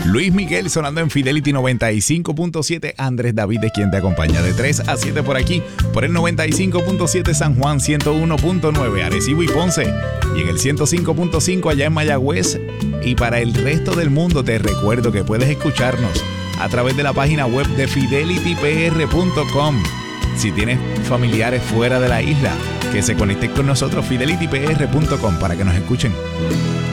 Luis Miguel sonando en Fidelity 95.7. Andrés David es quien te acompaña de 3 a 7 por aquí, por el 95.7 San Juan, 101.9 Arecibo y Ponce, y en el 105.5 allá en Mayagüez. Y para el resto del mundo te recuerdo que puedes escucharnos a través de la página web de fidelitypr.com. Si tienes familiares fuera de la isla, que se conecten con nosotros, fidelitypr.com, para que nos escuchen.